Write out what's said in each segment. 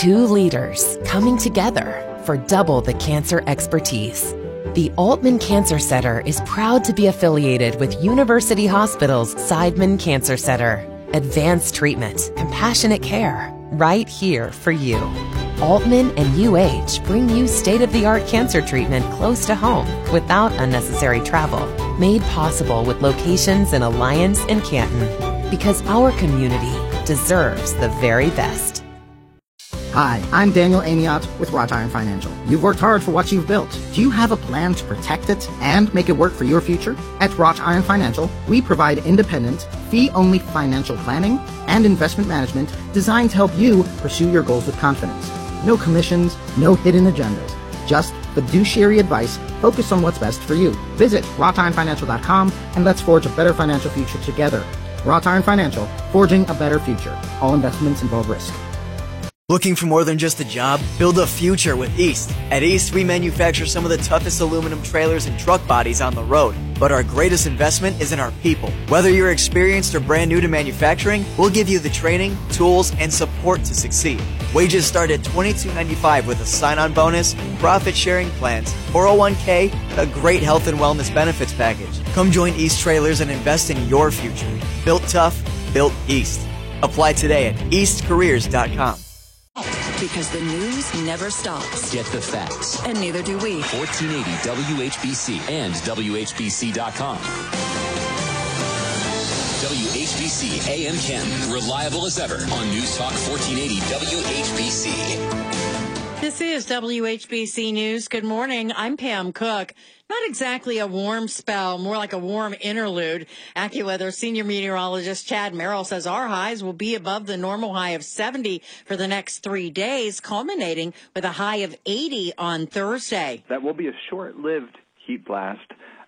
Two leaders coming together for double the cancer expertise. The Altman Cancer Center is proud to be affiliated with University Hospital's Seidman Cancer Center. Advanced treatment, compassionate care, right here for you. Altman and UH bring you state-of-the-art cancer treatment close to home without unnecessary travel. Made possible with locations in Alliance and Canton. Because our community deserves the very best. Hi, I'm Daniel Amiot with Wrought Iron Financial. You've worked hard for what you've built. Do you have a plan to protect it and make it work for your future? At Wrought Iron Financial, we provide independent, fee-only financial planning and investment management designed to help you pursue your goals with confidence. No commissions, no hidden agendas. Just fiduciary advice focused on what's best for you. Visit wroughtironfinancial.com and let's forge a better financial future together. Wrought Iron Financial, forging a better future. All investments involve risk. Looking for more than just a job? Build a future with East. At East, we manufacture some of the toughest aluminum trailers and truck bodies on the road. But our greatest investment is in our people. Whether you're experienced or brand new to manufacturing, we'll give you the training, tools, and support to succeed. Wages start at $22.95 with a sign-on bonus, profit-sharing plans, 401k, and a great health and wellness benefits package. Come join East Trailers and invest in your future. Built tough, built East. Apply today at eastcareers.com. Because the news never stops. Get the facts. And neither do we. 1480 WHBC and WHBC.com. WHBC AM Canton. Reliable as ever on News Talk 1480 WHBC. This is WHBC News. Good morning. I'm Pam Cook. Not exactly a warm spell, more like a warm interlude. AccuWeather senior meteorologist Chad Merrill says our highs will be above the normal high of 70 for the next 3 days, culminating with a high of 80 on Thursday. That will be a short-lived heat blast,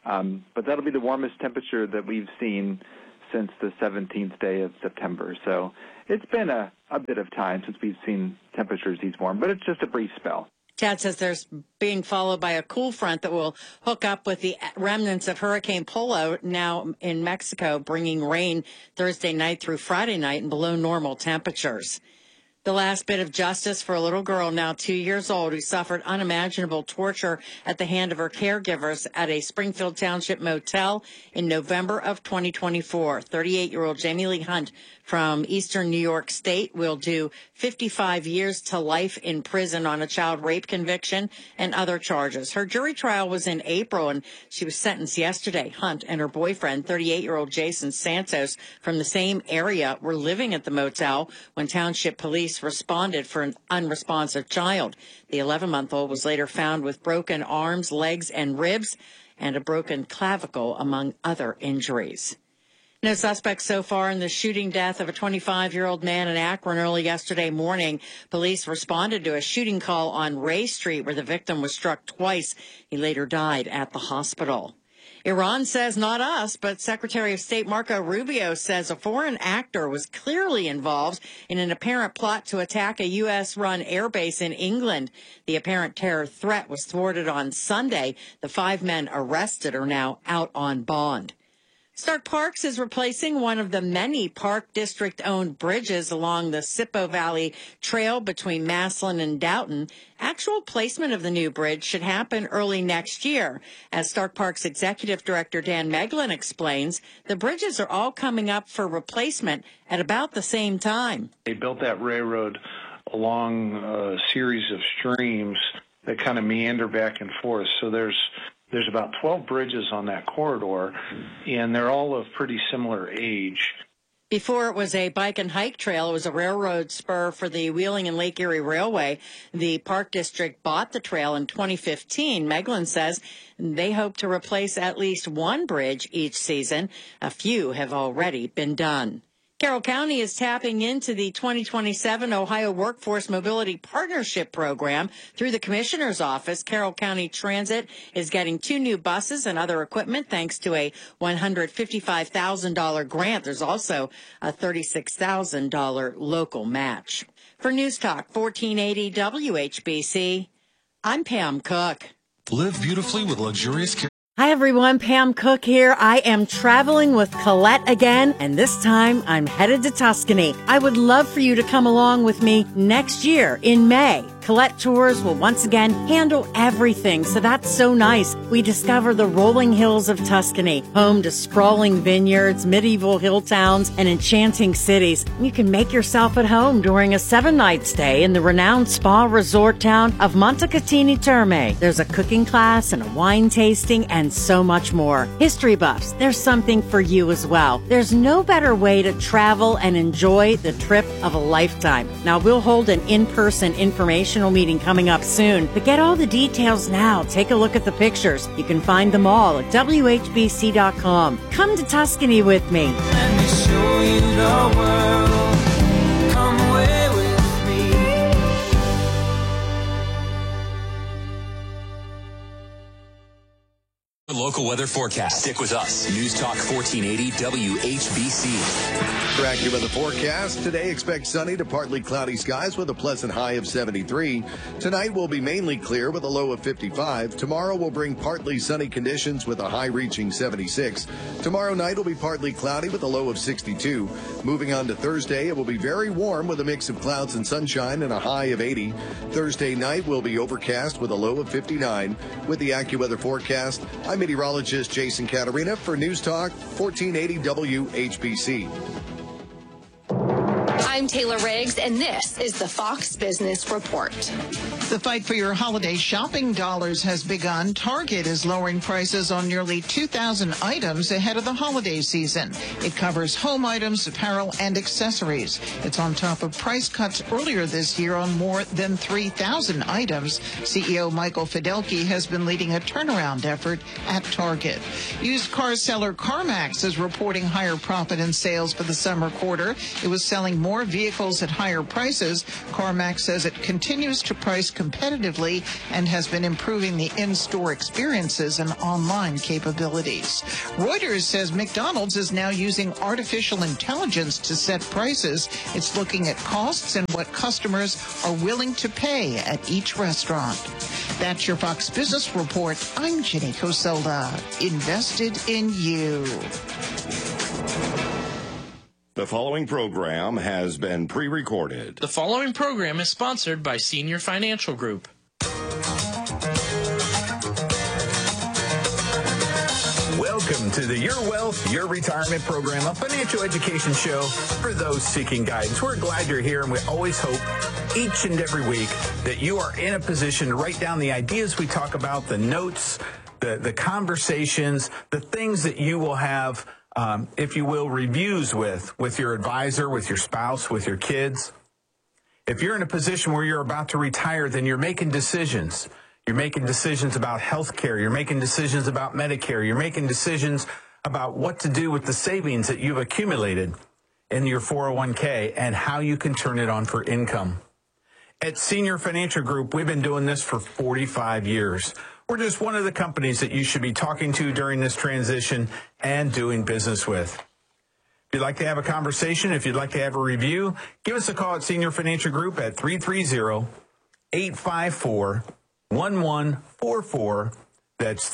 but that'll be the warmest temperature that we've seen since the 17th day of September. So it's been a bit of time since we've seen temperatures these warm, but it's just a brief spell. Chad says there's being followed by a cool front that will hook up with the remnants of Hurricane Polo now in Mexico, bringing rain Thursday night through Friday night and below normal temperatures. The last bit of justice for a little girl now 2 years old who suffered unimaginable torture at the hand of her caregivers at a Springfield Township motel in November of 2024. 38-year-old Jamie Lee Hunt from Eastern New York State will do 55 years to life in prison on a child rape conviction and other charges. Her jury trial was in April, and she was sentenced yesterday. Hunt and her boyfriend, 38-year-old Jason Santos, from the same area, were living at the motel when township police responded for an unresponsive child. The 11-month-old was later found with broken arms, legs, and ribs, and a broken clavicle, among other injuries. No suspects so far in the shooting death of a 25-year-old man in Akron early yesterday morning. Police responded to a shooting call on Ray Street where the victim was struck twice. He later died at the hospital. Iran says not us, but Secretary of State Marco Rubio says a foreign actor was clearly involved in an apparent plot to attack a U.S.-run airbase in England. The apparent terror threat was thwarted on Sunday. The 5 men arrested are now out on bond. Stark Parks is replacing one of the many Park District-owned bridges along the Sippo Valley Trail between Massillon and Doughton. Actual placement of the new bridge should happen early next year. As Stark Parks Executive Director Dan Meglin explains, the bridges are all coming up for replacement at about the same time. They built that railroad along a series of streams that kind of meander back and forth. So there's about 12 bridges on that corridor, and they're all of pretty similar age. Before it was a bike and hike trail, it was a railroad spur for the Wheeling and Lake Erie Railway. The Park District bought the trail in 2015. Meglin says they hope to replace at least one bridge each season. A few have already been done. Carroll County is tapping into the 2027 Ohio Workforce Mobility Partnership Program through the Commissioner's Office. Carroll County Transit is getting 2 new buses and other equipment thanks to a $155,000 grant. There's also a $36,000 local match. For News Talk 1480 WHBC, I'm Pam Cook. Live beautifully with luxurious care. Hi everyone, Pam Cook here. I am traveling with Colette again, and this time I'm headed to Tuscany. I would love for you to come along with me next year in May. Colette Tours will once again handle everything, so that's so nice. We discover the rolling hills of Tuscany, home to sprawling vineyards, medieval hill towns, and enchanting cities. You can make yourself at home during a 7-night stay in the renowned spa resort town of Montecatini Terme. There's a cooking class and a wine tasting and so much more. History buffs, there's something for you as well. There's no better way to travel and enjoy the trip of a lifetime. Now, we'll hold an in-person informational meeting coming up soon, but get all the details now. Take a look at the pictures. You can find them all at WHBC.com. Come to Tuscany with me. Let me show you the world. Come away with me. Local weather forecast. Stick with us. News Talk 1480 WHBC. AccuWeather forecast. Today, expect sunny to partly cloudy skies with a pleasant high of 73. Tonight will be mainly clear with a low of 55. Tomorrow will bring partly sunny conditions with a high reaching 76. Tomorrow night will be partly cloudy with a low of 62. Moving on to Thursday, it will be very warm with a mix of clouds and sunshine and a high of 80. Thursday night will be overcast with a low of 59. With the AccuWeather forecast, I'm meteorologist Jason Caterina for News Talk 1480 WHBC. I'm Taylor Riggs, and this is the Fox Business Report. The fight for your holiday shopping dollars has begun. Target is lowering prices on nearly 2,000 items ahead of the holiday season. It covers home items, apparel, and accessories. It's on top of price cuts earlier this year on more than 3,000 items. CEO Michael Fidelki has been leading a turnaround effort at Target. Used car seller CarMax is reporting higher profit in sales for the summer quarter. It was selling more vehicles at higher prices. CarMax says it continues to price competitively and has been improving the in-store experiences and online capabilities. Reuters says McDonald's is now using artificial intelligence to set prices. It's looking at costs and what customers are willing to pay at each restaurant. That's your Fox Business Report. I'm Jenny Coselda. Invested in you. The following program has been pre-recorded. The following program is sponsored by Senior Financial Group. Welcome to the Your Wealth, Your Retirement program, a financial education show for those seeking guidance. We're glad you're here, and we always hope each and every week that you are in a position to write down the ideas we talk about, the notes, the conversations, the things that you will have if you will, reviews with your advisor, with your spouse, with your kids. If you're in a position where you're about to retire, then you're making decisions. You're making decisions about health care. You're making decisions about Medicare. You're making decisions about what to do with the savings that you've accumulated in your 401k and how you can turn it on for income. At Senior Financial Group, we've been doing this for 45 years. We're just one of the companies that you should be talking to during this transition and doing business with. If you'd like to have a conversation, if you'd like to have a review, give us a call at Senior Financial Group at 330-854-1144. That's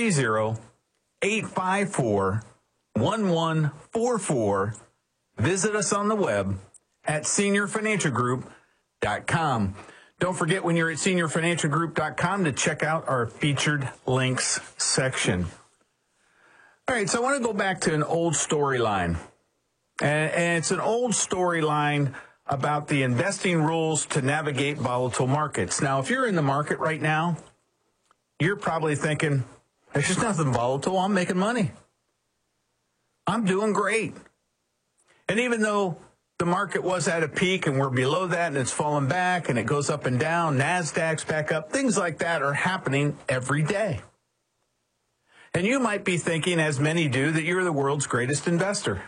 330-854-1144. Visit us on the web at seniorfinancialgroup.com. Don't forget when you're at seniorfinancialgroup.com to check out our featured links section. All right, so I want to go back to an old storyline. And it's an old storyline about the investing rules to navigate volatile markets. Now, if you're in the market right now, you're probably thinking, there's just nothing volatile. I'm making money. I'm doing great. And even though the market was at a peak and we're below that and it's fallen back and it goes up and down, NASDAQ's back up, things like that are happening every day. And you might be thinking, as many do, that you're the world's greatest investor.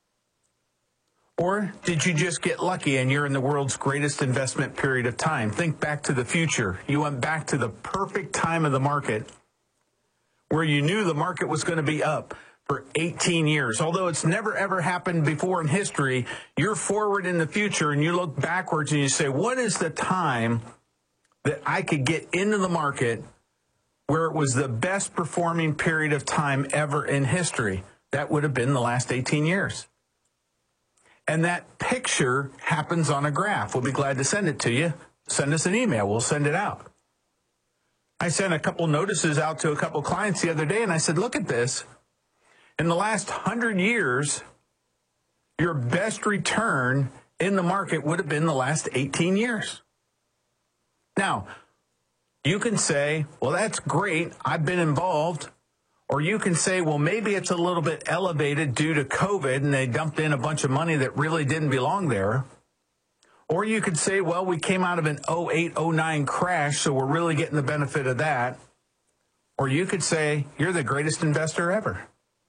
Or did you just get lucky and you're in the world's greatest investment period of time? Think back to the future. You went back to the perfect time of the market where you knew the market was going to be up for 18 years. Although it's never, ever happened before in history, you're forward in the future and you look backwards and you say, what is the time that I could get into the market where it was the best performing period of time ever in history. That would have been the last 18 years. And that picture happens on a graph. We'll be glad to send it to you. Send us an email. We'll send it out. I sent a couple notices out to a couple clients the other day, and I said, look at this. In the last 100 years, your best return in the market would have been the last 18 years. Now, you can say, well, that's great. I've been involved. Or you can say, well, maybe it's a little bit elevated due to COVID and they dumped in a bunch of money that really didn't belong there. Or you could say, well, we came out of an 08, 09 crash, so we're really getting the benefit of that. Or you could say, you're the greatest investor ever.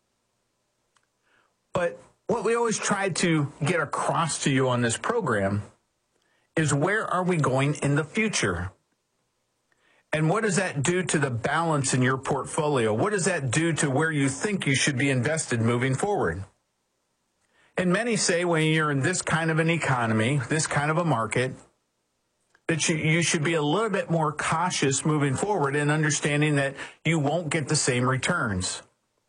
But what we always try to get across to you on this program is, where are we going in the future? And what does that do to the balance in your portfolio? What does that do to where you think you should be invested moving forward? And many say, when you're in this kind of an economy, this kind of a market, that you should be a little bit more cautious moving forward and understanding that you won't get the same returns.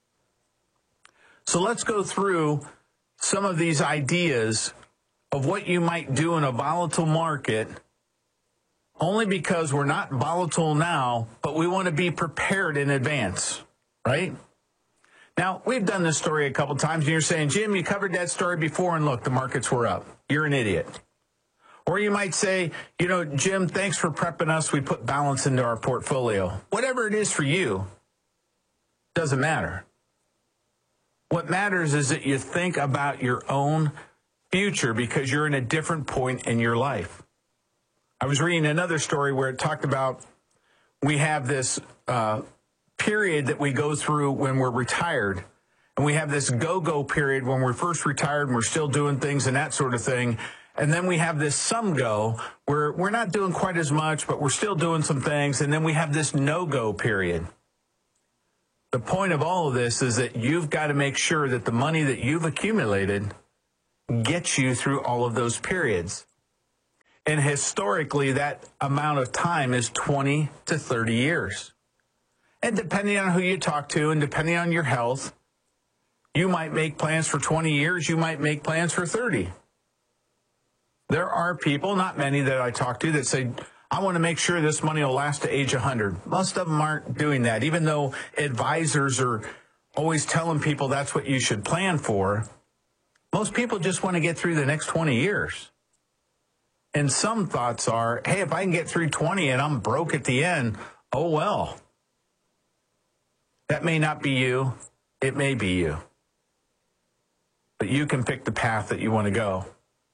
So let's go through some of these ideas of what you might do in a volatile market, only because we're not volatile now, but we want to be prepared in advance, right? Now, we've done this story a couple times, and you're saying, Jim, you covered that story before, and look, the markets were up. You're an idiot. Or you might say, you know, Jim, thanks for prepping us. We put balance into our portfolio. Whatever it is for you, doesn't matter. What matters is that you think about your own future, because you're in a different point in your life. I was reading another story where it talked about, we have this period that we go through when we're retired, and we have this go-go period when we're first retired and we're still doing things and that sort of thing. And then we have this some go where we're not doing quite as much, but we're still doing some things. And then we have this no-go period. The point of all of this is that you've got to make sure that the money that you've accumulated gets you through all of those periods. And historically, that amount of time is 20 to 30 years. And depending on who you talk to and depending on your health, you might make plans for 20 years, you might make plans for 30. There are people, not many that I talk to, that say, I want to make sure this money will last to age 100. Most of them aren't doing that, even though advisors are always telling people that's what you should plan for. Most people just want to get through the next 20 years. And some thoughts are, hey, if I can get through 20 and I'm broke at the end, oh well. That may not be you. It may be you. But you can pick the path that you want to go.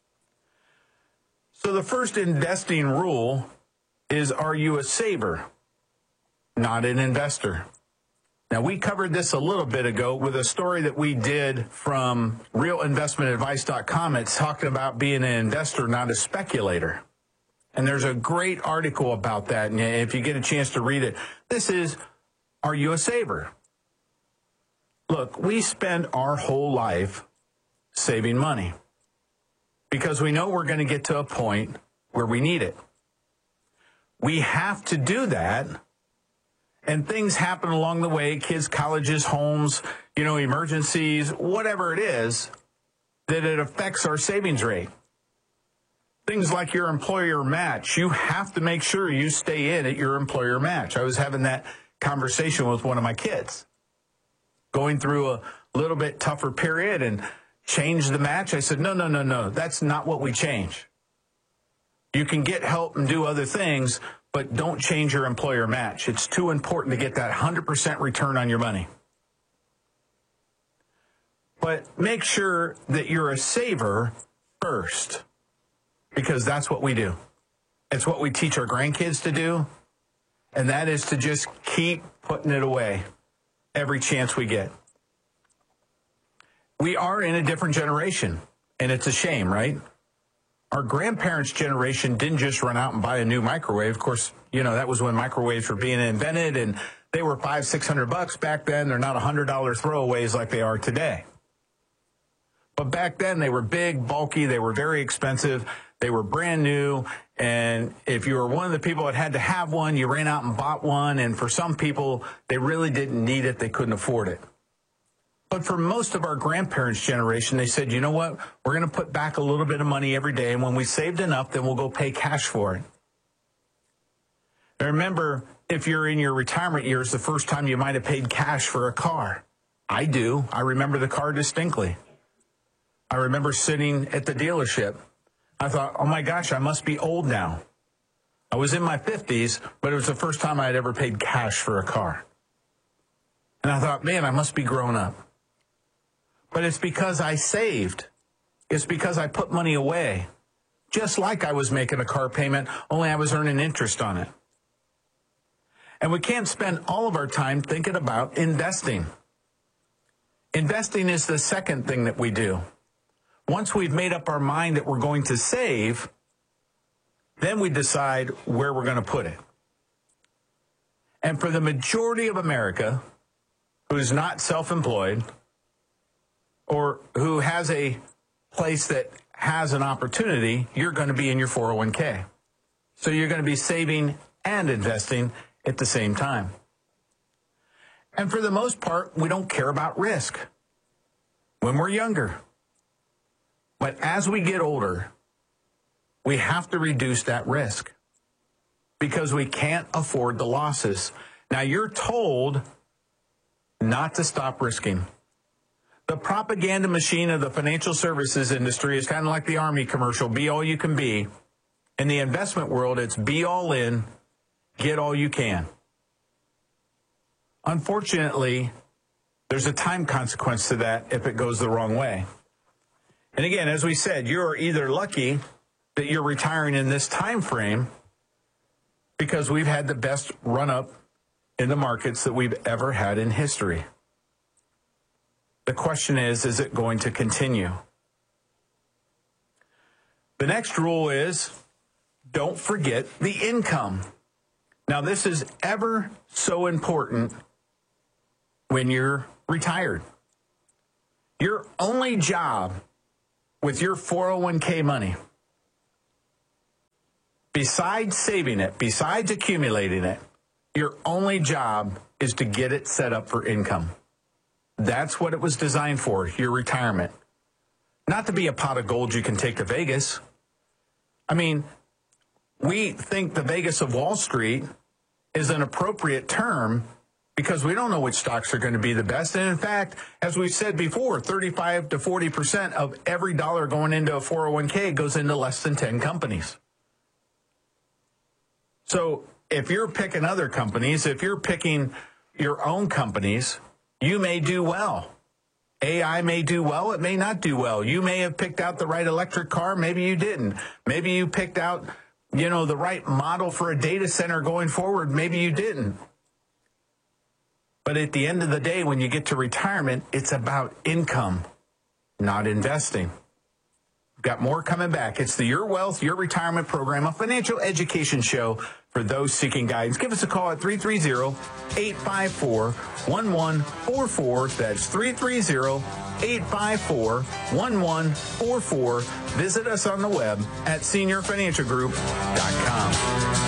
So the first investing rule is, are you a saver, not an investor? Now, we covered this a little bit ago with a story that we did from realinvestmentadvice.com. It's talking about being an investor, not a speculator. And there's a great article about that. And if you get a chance to read it, this is, are you a saver? Look, we spend our whole life saving money because we know we're going to get to a point where we need it. We have to do that. And things happen along the way, kids, colleges, homes, emergencies, whatever it is, that it affects our savings rate. Things like your employer match, you have to make sure you stay in at your employer match. I was having that conversation with one of my kids, going through a little bit tougher period and change the match. I said, no, that's not what we change. You can get help and do other things, but don't change your employer match. It's too important to get that 100% return on your money. But make sure that you're a saver first, because that's what we do. It's what we teach our grandkids to do, and that is to just keep putting it away every chance we get. We are in a different generation, and it's a shame, right? Our grandparents' generation didn't just run out and buy a new microwave. Of course, that was when microwaves were being invented, and they were $500-600 back then. They're not $100 throwaways like they are today. But back then, they were big, bulky, they were very expensive, they were brand new, and if you were one of the people that had to have one, you ran out and bought one, and for some people, they really didn't need it, they couldn't afford it. But for most of our grandparents' generation, they said, you know what, we're going to put back a little bit of money every day, and when we saved enough, then we'll go pay cash for it. Now remember, if you're in your retirement years, the first time you might have paid cash for a car. I do. I remember the car distinctly. I remember sitting at the dealership. I thought, oh my gosh, I must be old now. I was in my 50s, but it was the first time I had ever paid cash for a car. And I thought, man, I must be grown up. But it's because I saved. It's because I put money away. Just like I was making a car payment, only I was earning interest on it. And we can't spend all of our time thinking about investing. Investing is the second thing that we do. Once we've made up our mind that we're going to save, then we decide where we're going to put it. And for the majority of America who's not self-employed or who has a place that has an opportunity, you're going to be in your 401k. So you're going to be saving and investing at the same time. And for the most part, we don't care about risk when we're younger. But as we get older, we have to reduce that risk because we can't afford the losses. Now, you're told not to stop risking. The propaganda machine of the financial services industry is kind of like the Army commercial, be all you can be. In the investment world, it's be all in, get all you can. Unfortunately, there's a time consequence to that if it goes the wrong way. And again, as we said, you're either lucky that you're retiring in this time frame because we've had the best run-up in the markets that we've ever had in history. The question is it going to continue? The next rule is don't forget the income. Now, this is ever so important when you're retired. Your only job with your 401k money, besides saving it, besides accumulating it, your only job is to get it set up for income. That's what it was designed for, your retirement. Not to be a pot of gold you can take to Vegas. I mean, we think the Vegas of Wall Street is an appropriate term because we don't know which stocks are going to be the best. And in fact, as we've said before, 35 to 40% of every dollar going into a 401k goes into less than 10 companies. So if you're picking other companies, if you're picking your own companies, you may do well. AI may do well. It may not do well. You may have picked out the right electric car. Maybe you didn't. Maybe you picked out, the right model for a data center going forward. Maybe you didn't. But at the end of the day, when you get to retirement, it's about income, not investing. We've got more coming back. It's the Your Wealth, Your Retirement program, a financial education show for those seeking guidance. Give us a call at 330-854-1144. That's 330-854-1144. Visit us on the web at seniorfinancialgroup.com.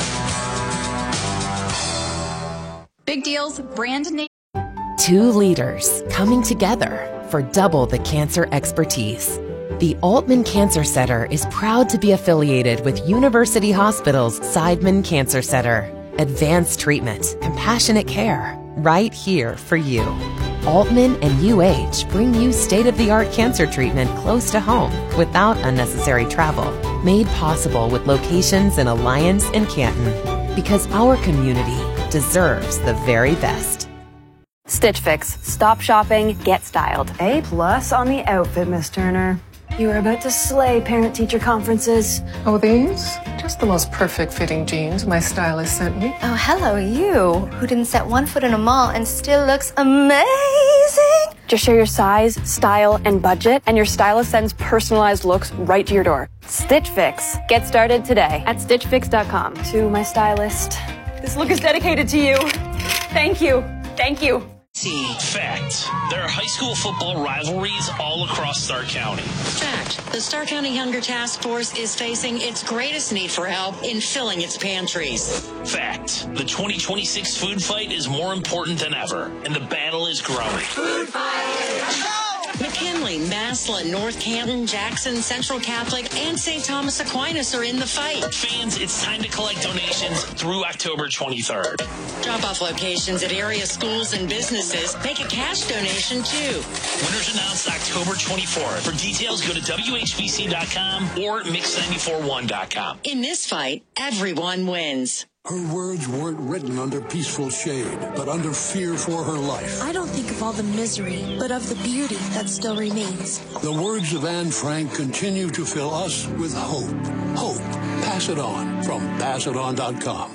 Big deals, brand name. Two leaders coming together for double the cancer expertise. The Altman Cancer Center is proud to be affiliated with University Hospital's Seidman Cancer Center. Advanced treatment, compassionate care, right here for you. Altman and UH bring you state-of-the-art cancer treatment close to home without unnecessary travel. Made possible with locations in Alliance and Canton. Because our community deserves the very best. Stitch Fix. Stop shopping, get styled. A+ on the outfit, Miss Turner. You are about to slay parent-teacher conferences. Oh, these? Just the most perfect fitting jeans my stylist sent me. Oh, hello, you, who didn't set one foot in a mall and still looks amazing. Just share your size, style, and budget, and your stylist sends personalized looks right to your door. Stitch Fix. Get started today at StitchFix.com. To my stylist. This look is dedicated to you. Thank you. Thank you. Fact. There are high school football rivalries all across Stark County. Fact. The Stark County Hunger Task Force is facing its greatest need for help in filling its pantries. Fact. The 2026 food fight is more important than ever, and the battle is growing. Food fight! McKinley, Massillon, North Canton, Jackson, Central Catholic, and St. Thomas Aquinas are in the fight. Fans, it's time to collect donations through October 23rd. Drop-off locations at area schools and businesses. Make a cash donation, too. Winners announced October 24th. For details, go to WHBC.com or Mix941.com. In this fight, everyone wins. Her words weren't written under peaceful shade, but under fear for her life. I don't think of all the misery, but of the beauty that still remains. The words of Anne Frank continue to fill us with hope. Hope. Pass it on from PassItOn.com.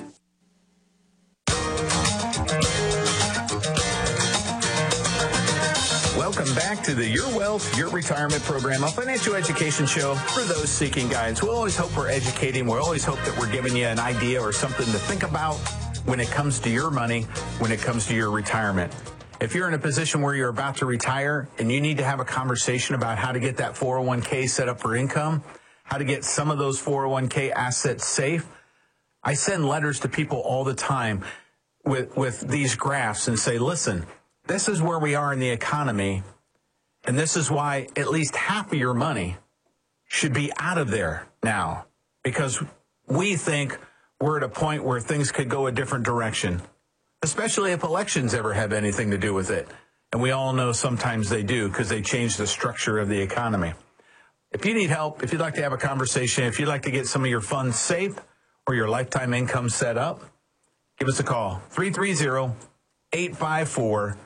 Welcome back to the Your Wealth, Your Retirement program, a financial education show for those seeking guidance. We always hope we're educating. We always hope that we're giving you an idea or something to think about when it comes to your money, when it comes to your retirement. If you're in a position where you're about to retire and you need to have a conversation about how to get that 401k set up for income, how to get some of those 401k assets safe, I send letters to people all the time with these graphs and say, listen, this is where we are in the economy, and this is why at least half of your money should be out of there now, because we think we're at a point where things could go a different direction, especially if elections ever have anything to do with it. And we all know sometimes they do because they change the structure of the economy. If you need help, if you'd like to have a conversation, if you'd like to get some of your funds safe or your lifetime income set up, give us a call, 330-854-1144.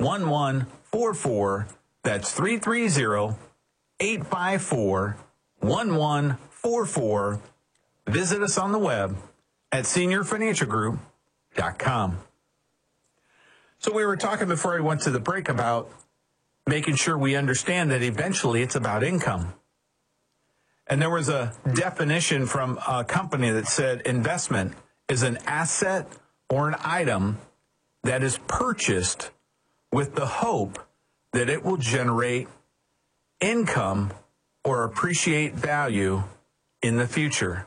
That's 330-854-1144. Visit us on the web at seniorfinancialgroup.com. So we were talking before we went to the break about making sure we understand that eventually it's about income. And there was a definition from a company that said investment is an asset or an item that is purchased with the hope that it will generate income or appreciate value in the future.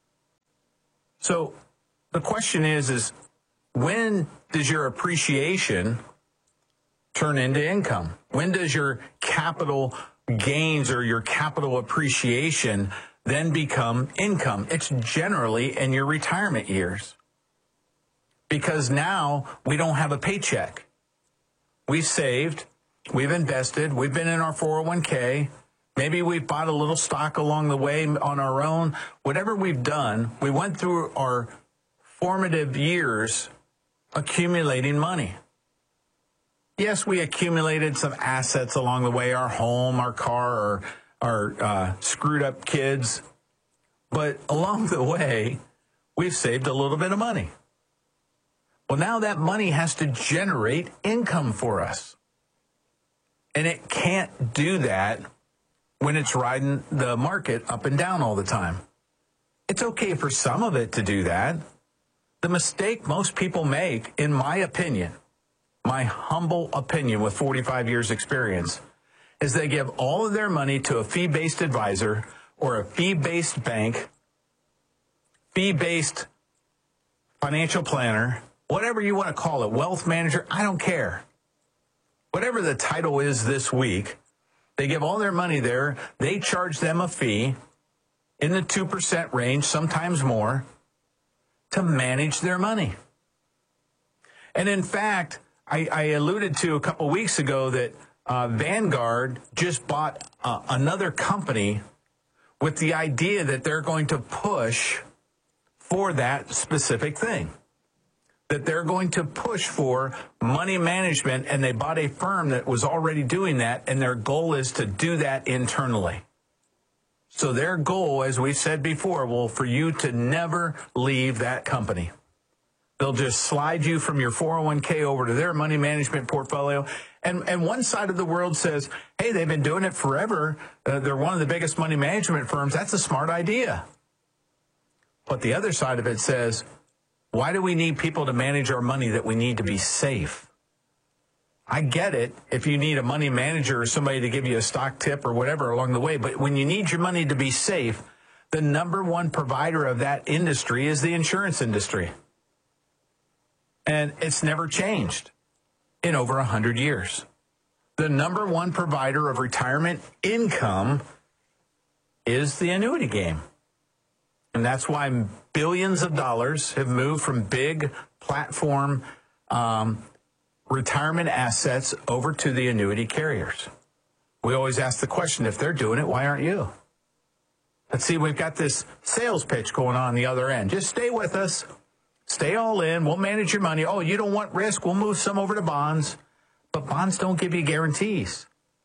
So the question is when does your appreciation turn into income? When does your capital gains or your capital appreciation then become income? It's generally in your retirement years, because now we don't have a paycheck. We've saved, we've invested, we've been in our 401k. Maybe we've bought a little stock along the way on our own. Whatever we've done, we went through our formative years accumulating money. Yes, we accumulated some assets along the way, our home, our car, our screwed up kids. But along the way, we've saved a little bit of money. Well, now that money has to generate income for us. And it can't do that when it's riding the market up and down all the time. It's okay for some of it to do that. The mistake most people make, in my opinion, my humble opinion with 45 years experience, is they give all of their money to a fee-based advisor or a fee-based bank, fee-based financial planner, whatever you want to call it, wealth manager, I don't care. Whatever the title is this week, they give all their money there. They charge them a fee in the 2% range, sometimes more, to manage their money. And in fact, I alluded to a couple weeks ago that Vanguard just bought another company with the idea that they're going to push for that specific thing, that they're going to push for money management, and they bought a firm that was already doing that, and their goal is to do that internally. So their goal, as we said before, will for you to never leave that company. They'll just slide you from your 401k over to their money management portfolio. And one side of the world says, hey, they've been doing it forever. They're one of the biggest money management firms. That's a smart idea. But the other side of it says, why do we need people to manage our money that we need to be safe? I get it if you need a money manager or somebody to give you a stock tip or whatever along the way. But when you need your money to be safe, the number one provider of that industry is the insurance industry. And it's never changed in over 100 years. The number one provider of retirement income is the annuity game. And that's why billions of dollars have moved from big platform retirement assets over to the annuity carriers. We always ask the question, if they're doing it, why aren't you? Let's see, we've got this sales pitch going on the other end. Just stay with us. Stay all in. We'll manage your money. Oh, you don't want risk? We'll move some over to bonds. But bonds don't give you guarantees.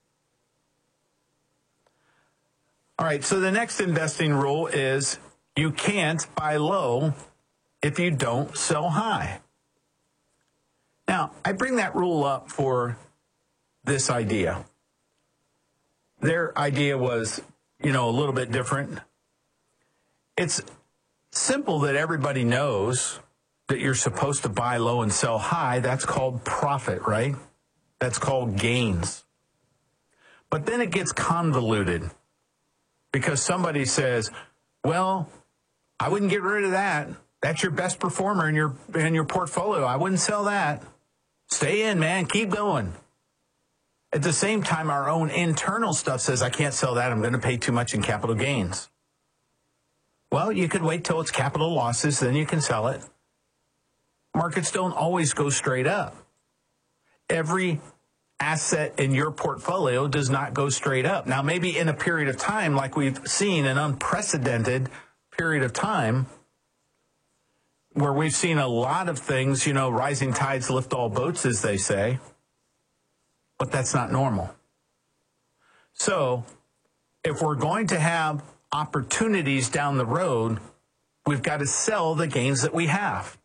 All right, so the next investing rule is you can't buy low if you don't sell high. Now, I bring that rule up for this idea. Their idea was, a little bit different. It's simple that everybody knows that you're supposed to buy low and sell high. That's called profit, right? That's called gains. But then it gets convoluted because somebody says, well, I wouldn't get rid of that. That's your best performer in your portfolio. I wouldn't sell that. Stay in, man. Keep going. At the same time, our own internal stuff says, I can't sell that. I'm going to pay too much in capital gains. Well, you could wait till it's capital losses, then you can sell it. Markets don't always go straight up. Every asset in your portfolio does not go straight up. Now, maybe in a period of time, like we've seen, an unprecedented period of time, where we've seen a lot of things, rising tides lift all boats, as they say. But that's not normal. So if we're going to have opportunities down the road, we've got to sell the gains that we have.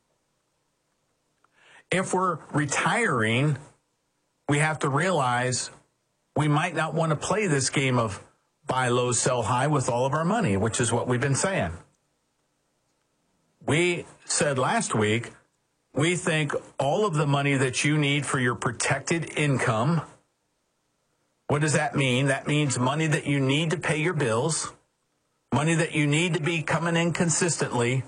If we're retiring, we have to realize we might not want to play this game of buy low, sell high with all of our money, which is what we've been saying. We said last week, we think all of the money that you need for your protected income, what does that mean? That means money that you need to pay your bills, money that you need to be coming in consistently,